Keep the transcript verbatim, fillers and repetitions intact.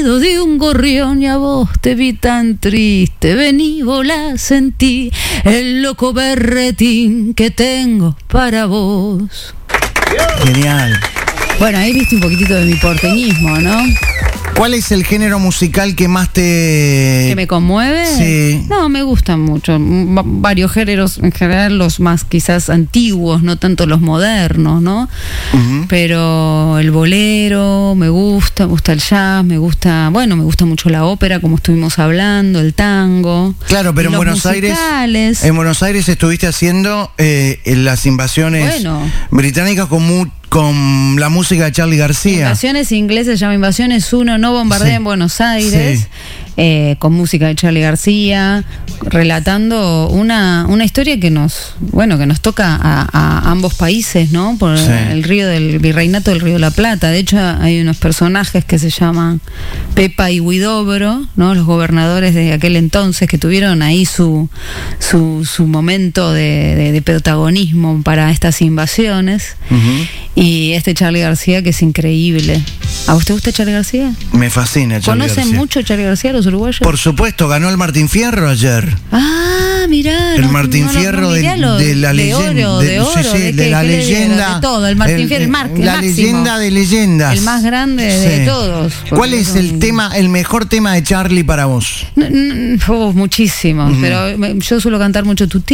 De un gorrión y a vos te vi tan triste, vení, volá, sentí el loco berretín que tengo para vos. Genial. Bueno, ahí viste un poquitito de mi porteñismo, ¿no? ¿Cuál es el género musical que más te... ¿Que me conmueve? Sí. No, me gustan mucho. Va- varios géneros, en general los más quizás antiguos, no tanto los modernos, ¿no? Uh-huh. Pero el bolero me gusta, me gusta el jazz, me gusta, bueno, me gusta mucho la ópera, como estuvimos hablando, el tango. Claro, pero en los Buenos Aires, musicales. en Buenos Aires estuviste haciendo eh, las invasiones Bueno. británicas con, mu- con la música de Charly García. Invasiones inglesas, se llama Invasiones uno, no bombardea Sí. en Buenos Aires, Sí. eh, con música de Charly García, relatando una, una historia que nos, bueno, que nos toca a, a ambos países, ¿no? Por Sí. el río del virreinato del Río de la Plata. De hecho, hay unos personajes que se llaman Pepa y Huidobro, ¿no? Los gobernadores de aquel entonces que tuvieron ahí su, su, su momento de, de, de protagonismo para estas invasiones. Uh-huh. Y este Charly García, que es increíble. ¿A usted gusta Charly García? Me fascina Charly ¿Conocen García. mucho Charly García los uruguayos? Por supuesto, ganó el Martín Fierro ayer. Ah, mirá. El no, Martín no, no, Fierro no, de, mirá lo- de la de leyenda. oro, de oro, sí, sí, de, de qué- la qué le dieron, leyenda. de todo, el Martín Fierro, el, mar, el la máximo. leyenda de leyendas. El más grande de Sí. todos. ¿Cuál porque es el un- tema, el mejor tema de Charly para vos? No, no, oh, muchísimos, Ujú. pero me- yo suelo cantar mucho Tutti.